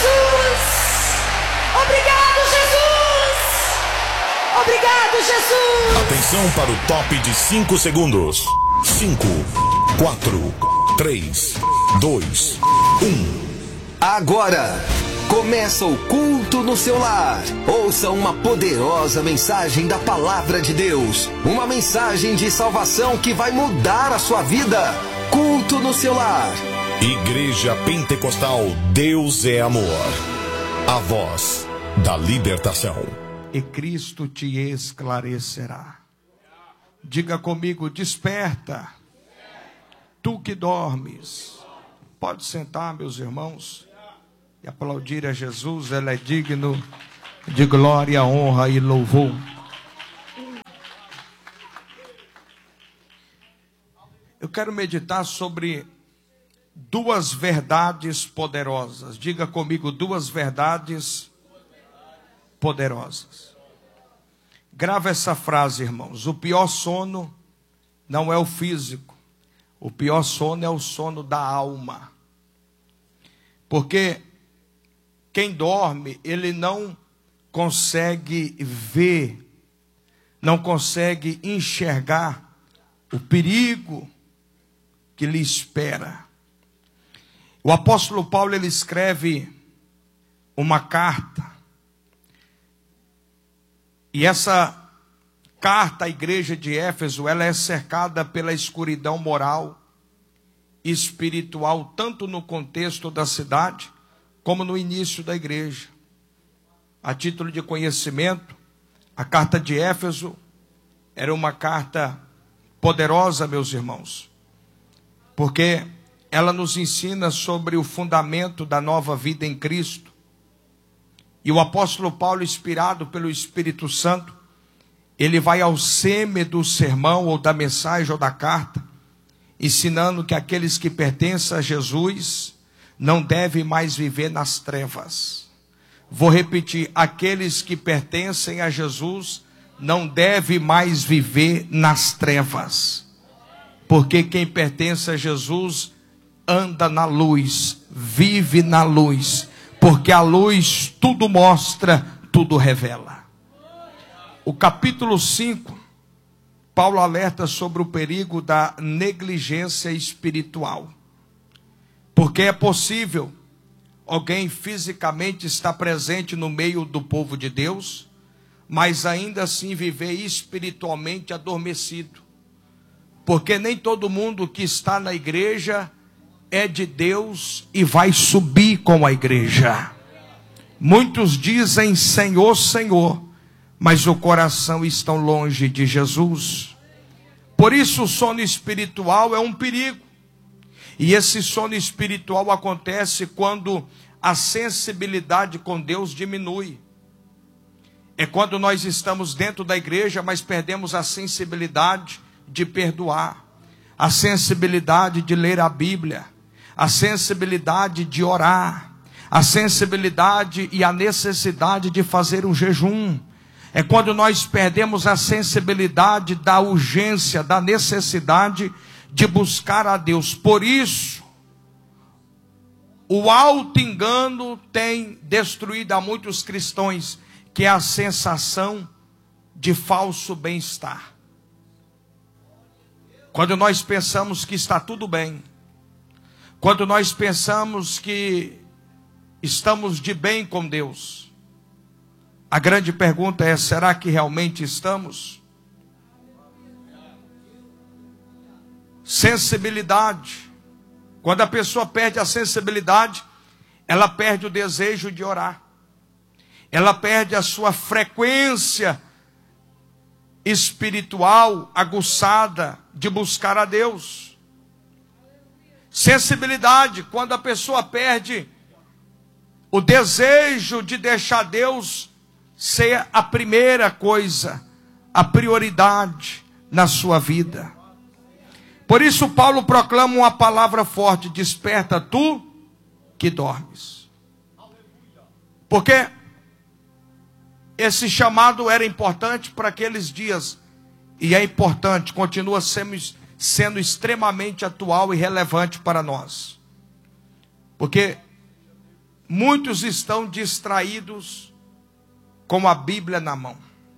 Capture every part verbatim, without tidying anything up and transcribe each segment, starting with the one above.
Jesus! Obrigado, Jesus! Obrigado, Jesus! Atenção para o top de cinco segundos. cinco, quatro, três, dois, um. Agora começa o culto no seu lar. Ouça uma poderosa mensagem da palavra de Deus. Uma mensagem de salvação que vai mudar a sua vida. Culto no seu lar. Igreja Pentecostal Deus é Amor. A voz da libertação. E Cristo te esclarecerá. Diga comigo: desperta, tu que dormes. Pode sentar, meus irmãos, e aplaudir a Jesus. Ele é digno de glória, honra e louvor. Eu quero meditar sobre duas verdades poderosas. Diga comigo: duas verdades poderosas. Grava essa frase, irmãos. O pior sono não é o físico. O pior sono é o sono da alma. Porque quem dorme, ele não consegue ver, não consegue enxergar o perigo que lhe espera. O apóstolo Paulo, ele escreve uma carta. E essa carta à igreja de Éfeso, ela é cercada pela escuridão moral e espiritual, tanto no contexto da cidade, como no início da igreja. A título de conhecimento, a carta de Éfeso era uma carta poderosa, meus irmãos, porque ela nos ensina sobre o fundamento da nova vida em Cristo. E o apóstolo Paulo, inspirado pelo Espírito Santo, ele vai ao cerne do sermão, ou da mensagem, ou da carta, ensinando que aqueles que pertencem a Jesus não devem mais viver nas trevas. Vou repetir: aqueles que pertencem a Jesus não devem mais viver nas trevas. Porque quem pertence a Jesus anda na luz, vive na luz. Porque a luz tudo mostra, tudo revela. O capítulo cinco, Paulo alerta sobre o perigo da negligência espiritual. Porque é possível alguém fisicamente estar presente no meio do povo de Deus, mas ainda assim viver espiritualmente adormecido. Porque nem todo mundo que está na igreja é de Deus e vai subir com a igreja. Muitos dizem Senhor, Senhor, mas o coração estão longe de Jesus. Por isso o sono espiritual é um perigo. E esse sono espiritual acontece quando a sensibilidade com Deus diminui. É quando nós estamos dentro da igreja, mas perdemos a sensibilidade de perdoar, a sensibilidade de ler a Bíblia, a sensibilidade de orar, a sensibilidade e a necessidade de fazer um jejum. É quando nós perdemos a sensibilidade da urgência, da necessidade de buscar a Deus. Por isso, o auto-engano tem destruído a muitos cristãos, que é a sensação de falso bem-estar. Quando nós pensamos que está tudo bem, quando nós pensamos que estamos de bem com Deus, a grande pergunta é: será que realmente estamos? Sensibilidade. Quando a pessoa perde a sensibilidade, ela perde o desejo de orar. Ela perde a sua frequência espiritual aguçada de buscar a Deus. Sensibilidade, quando a pessoa perde o desejo de deixar Deus ser a primeira coisa, a prioridade na sua vida. Por isso Paulo proclama uma palavra forte: desperta tu que dormes. Porque esse chamado era importante para aqueles dias, e é importante, continua sendo, sendo extremamente atual e relevante para nós. Porque muitos estão distraídos com a Bíblia na mão.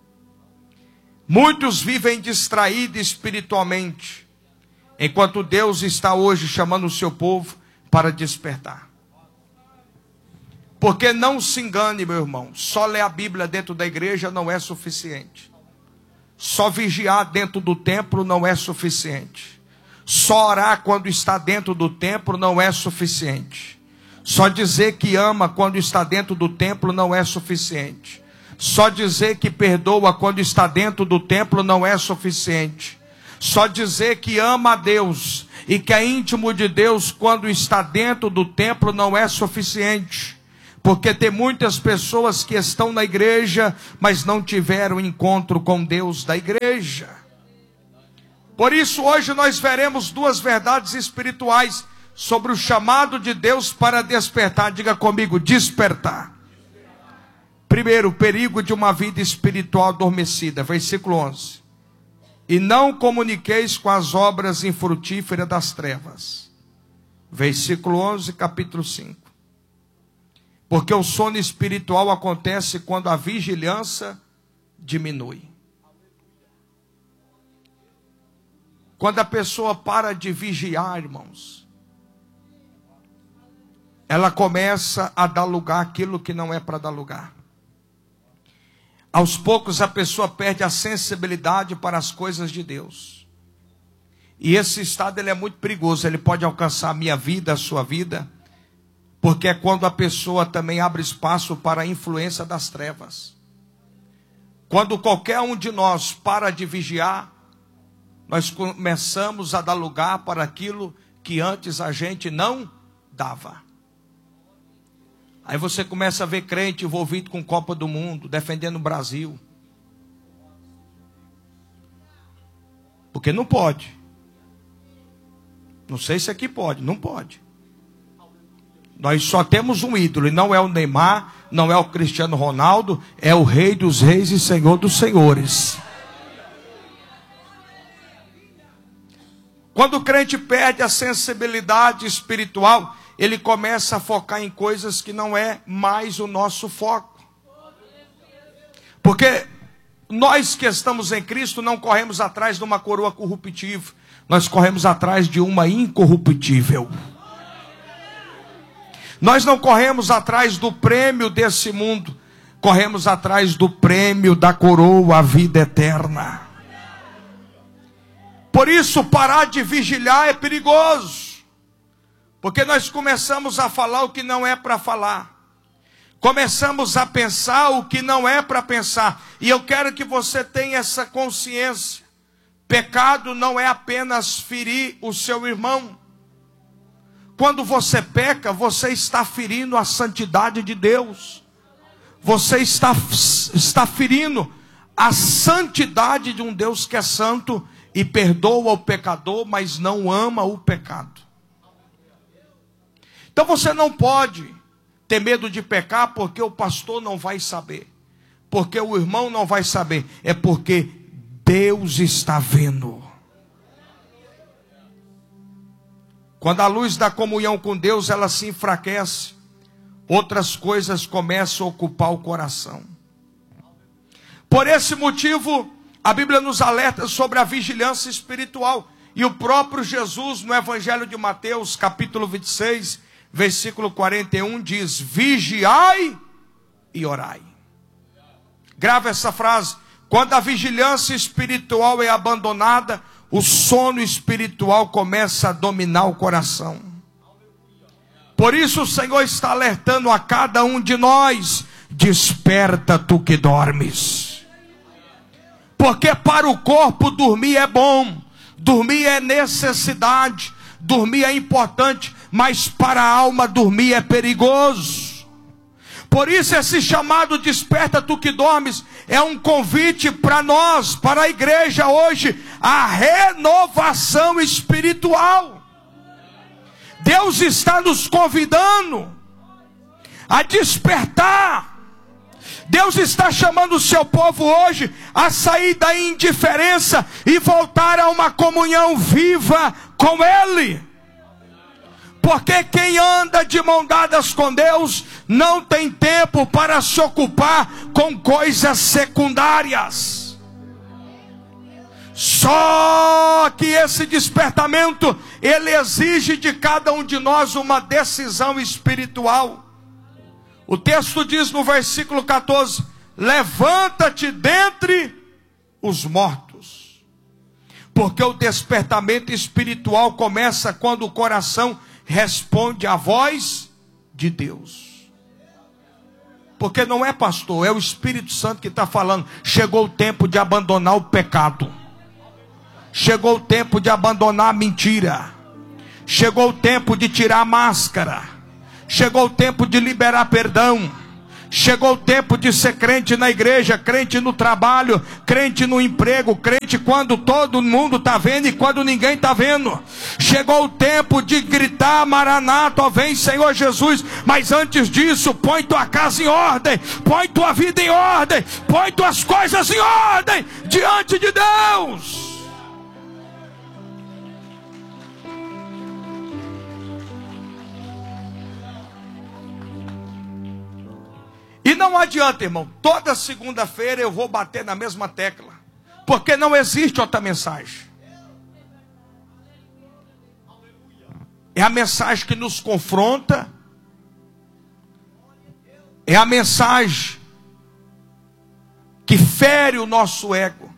Muitos vivem distraídos espiritualmente, enquanto Deus está hoje chamando o seu povo para despertar. Porque não se engane, meu irmão, só ler a Bíblia dentro da igreja não é suficiente. Só vigiar dentro do templo não é suficiente. Só orar quando está dentro do templo não é suficiente. Só dizer que ama quando está dentro do templo não é suficiente. Só dizer que perdoa quando está dentro do templo não é suficiente. Só dizer que ama a Deus e que é íntimo de Deus quando está dentro do templo não é suficiente. Porque tem muitas pessoas que estão na igreja, mas não tiveram encontro com Deus da igreja. Por isso hoje nós veremos duas verdades espirituais sobre o chamado de Deus para despertar. Diga comigo, despertar. Primeiro, o perigo de uma vida espiritual adormecida. Versículo onze. E não comuniqueis com as obras infrutíferas das trevas. Versículo onze, capítulo cinco. Porque o sono espiritual acontece quando a vigilância diminui. Quando a pessoa para de vigiar, irmãos, ela começa a dar lugar àquilo que não é para dar lugar. Aos poucos a pessoa perde a sensibilidade para as coisas de Deus. E esse estado ele é muito perigoso. Ele pode alcançar a minha vida, a sua vida. Porque é quando a pessoa também abre espaço para a influência das trevas. Quando qualquer um de nós para de vigiar, nós começamos a dar lugar para aquilo que antes a gente não dava. Aí você começa a ver crente envolvido com Copa do Mundo, defendendo o Brasil. Porque não pode. Não sei se aqui pode, não pode. Nós só temos um ídolo, e não é o Neymar, não é o Cristiano Ronaldo, é o Rei dos Reis e Senhor dos Senhores. Quando o crente perde a sensibilidade espiritual, ele começa a focar em coisas que não é mais o nosso foco. Porque nós que estamos em Cristo não corremos atrás de uma coroa corruptível, nós corremos atrás de uma incorruptível. Nós não corremos atrás do prêmio desse mundo, corremos atrás do prêmio da coroa, a vida eterna. Por isso, parar de vigiar é perigoso. Porque nós começamos a falar o que não é para falar. Começamos a pensar o que não é para pensar. E eu quero que você tenha essa consciência. Pecado não é apenas ferir o seu irmão. Quando você peca, você está ferindo a santidade de Deus. Você está, está ferindo a santidade de um Deus que é santo e perdoa o pecador, mas não ama o pecado. Então você não pode ter medo de pecar porque o pastor não vai saber. Porque o irmão não vai saber. É porque Deus está vendo. Quando a luz da comunhão com Deus ela se enfraquece, outras coisas começam a ocupar o coração. Por esse motivo, a Bíblia nos alerta sobre a vigilância espiritual. E o próprio Jesus, no Evangelho de Mateus, capítulo vinte e seis, versículo quarenta e um, diz: vigiai e orai. Grava essa frase. Quando a vigilância espiritual é abandonada, o sono espiritual começa a dominar o coração. Por isso o Senhor está alertando a cada um de nós: desperta tu que dormes. Porque para o corpo dormir é bom, dormir é necessidade, dormir é importante, mas para a alma dormir é perigoso. Por isso esse chamado desperta tu que dormes é um convite para nós, para a igreja hoje, a renovação espiritual. Deus está nos convidando a despertar. Deus está chamando o seu povo hoje a sair da indiferença e voltar a uma comunhão viva com Ele. Porque quem anda de mão dadas com Deus não tem tempo para se ocupar com coisas secundárias. Só que esse despertamento, ele exige de cada um de nós uma decisão espiritual. O texto diz no versículo quatorze: levanta-te dentre os mortos. Porque o despertamento espiritual começa quando o coração responde à voz de Deus. Porque não é pastor, é o Espírito Santo que está falando. Chegou o tempo de abandonar o pecado. Chegou o tempo de abandonar a mentira. Chegou o tempo de tirar a máscara. Chegou o tempo de liberar perdão. Chegou o tempo de ser crente na igreja, crente no trabalho, crente no emprego, crente quando todo mundo está vendo e quando ninguém está vendo. Chegou o tempo de gritar: Maranata, ó vem Senhor Jesus. Mas antes disso, põe tua casa em ordem, põe tua vida em ordem, põe tuas coisas em ordem diante de Deus. E não adianta, irmão, toda segunda-feira eu vou bater na mesma tecla, porque não existe outra mensagem. É a mensagem que nos confronta, é a mensagem que fere o nosso ego,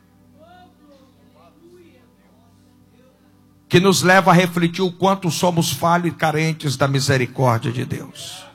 que nos leva a refletir o quanto somos falhos e carentes da misericórdia de Deus.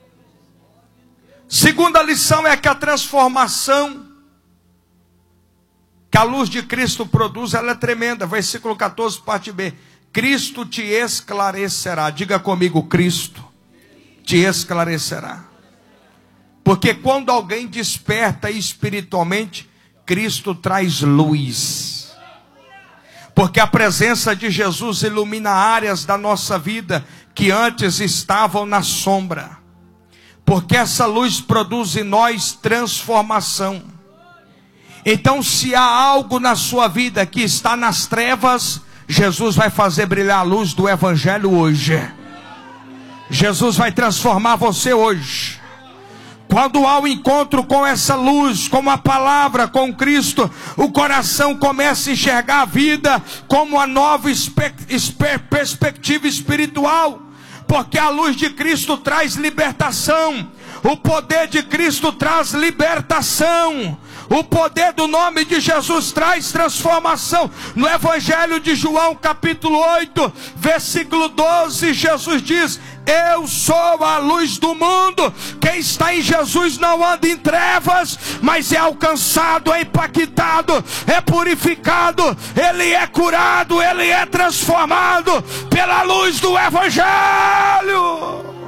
Segunda lição é que a transformação que a luz de Cristo produz, ela é tremenda. Versículo quatorze, parte B. Cristo te esclarecerá. Diga comigo: Cristo te esclarecerá. Porque quando alguém desperta espiritualmente, Cristo traz luz. Porque a presença de Jesus ilumina áreas da nossa vida que antes estavam na sombra. Porque essa luz produz em nós transformação. Então, se há algo na sua vida que está nas trevas, Jesus vai fazer brilhar a luz do Evangelho hoje. Jesus vai transformar você hoje. Quando há o encontro com essa luz, com a palavra, com Cristo, o coração começa a enxergar a vida como uma nova perspectiva espiritual. Porque a luz de Cristo traz libertação. O poder de Cristo traz libertação. O poder do nome de Jesus traz transformação. No Evangelho de João, capítulo oito, versículo doze, Jesus diz: eu sou a luz do mundo. Quem está em Jesus não anda em trevas, mas é alcançado, é impactado, é purificado, ele é curado, ele é transformado pela luz do Evangelho.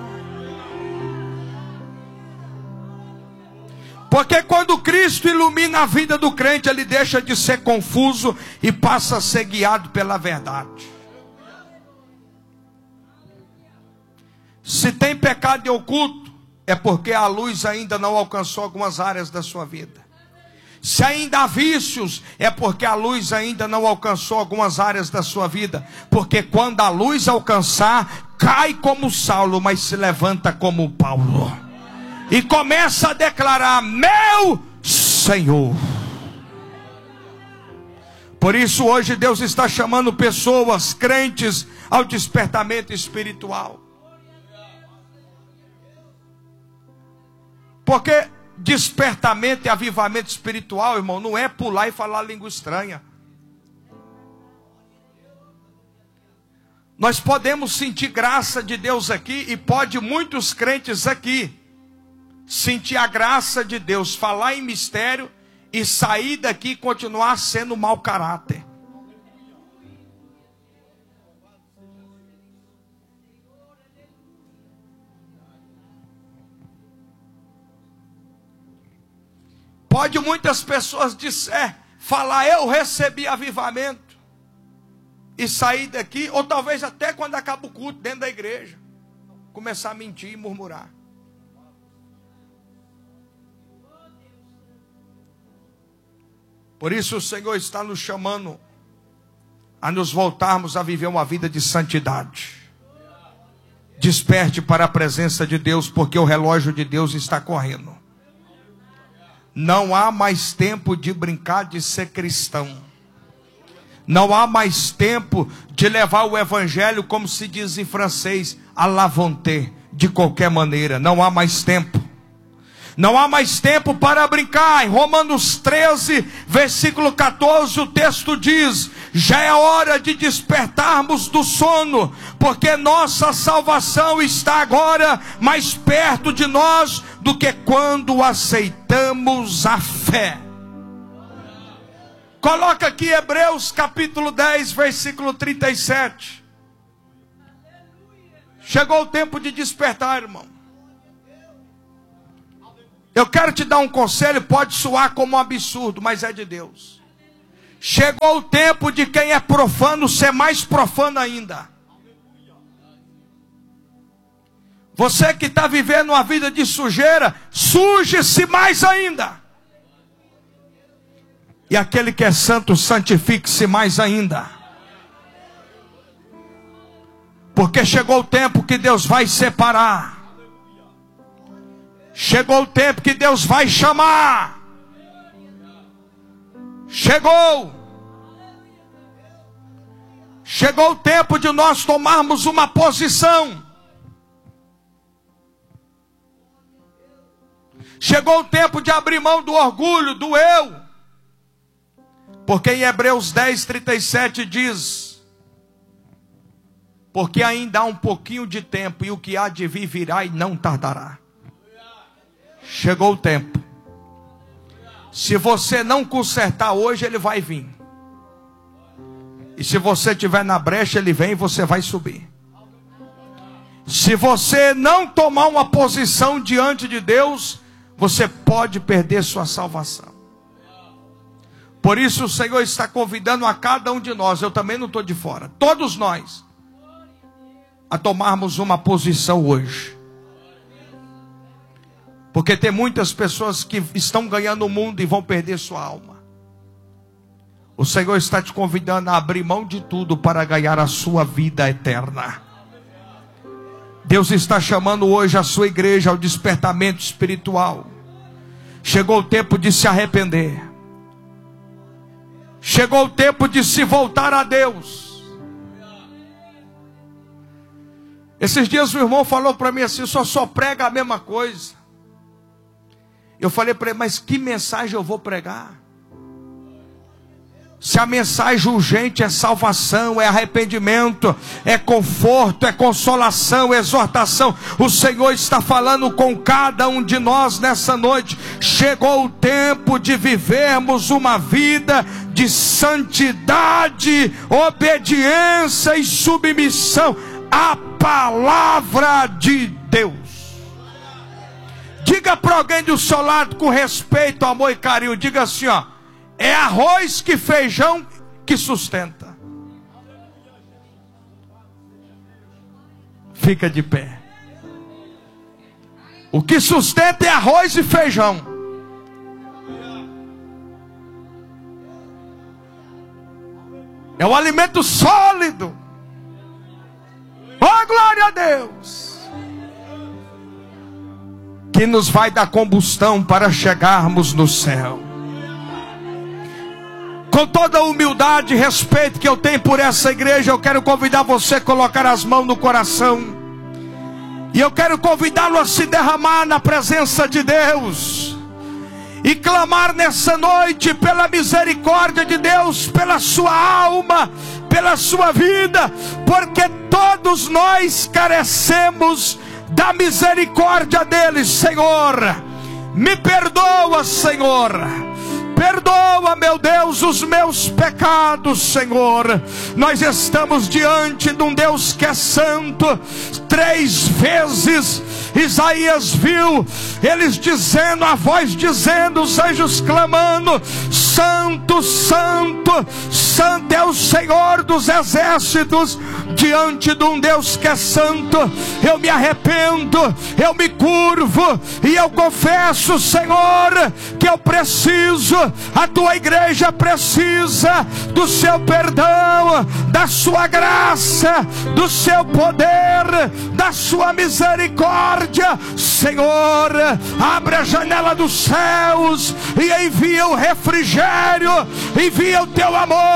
Porque quando Cristo ilumina a vida do crente, ele deixa de ser confuso e passa a ser guiado pela verdade. Se tem pecado em oculto, é porque a luz ainda não alcançou algumas áreas da sua vida. Se ainda há vícios, é porque a luz ainda não alcançou algumas áreas da sua vida. Porque quando a luz alcançar, cai como Saulo, mas se levanta como Paulo. E começa a declarar: meu Senhor. Por isso hoje Deus está chamando pessoas, crentes, ao despertamento espiritual. Porque despertamento e avivamento espiritual, irmão, não é pular e falar língua estranha. Nós podemos sentir graça de Deus aqui, e pode muitos crentes aqui sentir a graça de Deus, falar em mistério e sair daqui e continuar sendo mau caráter. Pode muitas pessoas disser, falar eu recebi avivamento, e sair daqui, ou talvez até quando acaba o culto dentro da igreja, começar a mentir e murmurar. Por isso o Senhor está nos chamando a nos voltarmos a viver uma vida de santidade. Desperte para a presença de Deus, porque o relógio de Deus está correndo. Não há mais tempo de brincar de ser cristão. Não há mais tempo de levar o evangelho, como se diz em francês, à la volonté, de qualquer maneira. Não há mais tempo. Não há mais tempo para brincar. Em Romanos treze, versículo quatorze, o texto diz: já é hora de despertarmos do sono, porque nossa salvação está agora mais perto de nós do que quando aceitamos a fé. Coloca aqui Hebreus capítulo dez, versículo trinta e sete. Chegou o tempo de despertar, irmão. Eu quero te dar um conselho, pode soar como um absurdo, mas é de Deus. Chegou o tempo de quem é profano ser mais profano ainda. Você que está vivendo uma vida de sujeira, suje-se mais ainda. E aquele que é santo, santifique-se mais ainda. Porque chegou o tempo que Deus vai separar. Chegou o tempo que Deus vai chamar. Chegou. Chegou o tempo de nós tomarmos uma posição. Chegou o tempo de abrir mão do orgulho, do eu. Porque em Hebreus dez, trinta e sete diz: porque ainda há um pouquinho de tempo, e o que há de vir virá e não tardará. Chegou o tempo. Se você não consertar hoje, ele vai vir. E se você estiver na brecha, ele vem e você vai subir. Se você não tomar uma posição diante de Deus, você pode perder sua salvação. Por isso o Senhor está convidando a cada um de nós, eu também não estou de fora, todos nós, a tomarmos uma posição hoje. Porque tem muitas pessoas que estão ganhando o mundo e vão perder sua alma. O Senhor está te convidando a abrir mão de tudo para ganhar a sua vida eterna. Deus está chamando hoje a sua igreja ao despertamento espiritual. Chegou o tempo de se arrepender. Chegou o tempo de se voltar a Deus. Esses dias o irmão falou para mim assim: só só prega a mesma coisa. Eu falei para ele: mas que mensagem eu vou pregar? Se a mensagem urgente é salvação, é arrependimento, é conforto, é consolação, é exortação, o Senhor está falando com cada um de nós nessa noite. Chegou o tempo de vivermos uma vida de santidade, obediência e submissão à palavra de Deus. Diga para alguém do seu lado com respeito, amor e carinho, diga assim, ó: é arroz que feijão que sustenta. Fica de pé. O que sustenta é arroz e feijão. É o alimento sólido. Oh, glória a Deus! Que nos vai dar combustão para chegarmos no céu. Com toda a humildade e respeito que eu tenho por essa igreja, eu quero convidar você a colocar as mãos no coração. E eu quero convidá-lo a se derramar na presença de Deus. E clamar nessa noite pela misericórdia de Deus, pela sua alma, pela sua vida. Porque todos nós carecemos da misericórdia dele. Senhor, me perdoa, Senhor. Perdoa, meu Deus, os meus pecados, Senhor. Nós estamos diante de um Deus que é santo. Três vezes Isaías viu eles dizendo, a voz dizendo, os anjos clamando: santo, santo, santo é o Senhor dos exércitos. Diante de um Deus que é santo, eu me arrependo, eu me curvo e eu confesso, Senhor, que eu preciso, a tua igreja precisa do seu perdão, da sua graça, do seu poder, da sua misericórdia. Senhor, abre a janela dos céus e envia o refrigério, envia o teu amor.